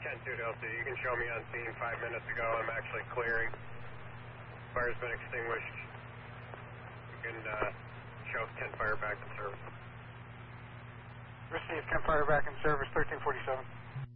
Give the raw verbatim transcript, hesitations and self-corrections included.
ten two Delta, you can show me on scene five minutes ago. I'm actually clearing. Fire's been extinguished. You can uh, show ten fire back in service. Received, ten fire back in service, thirteen forty-seven.